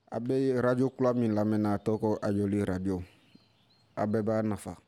A bɛ radio kula min lamɛnna a tɔgɔ ko Ayoli radio a bɛɛ b'a nafa.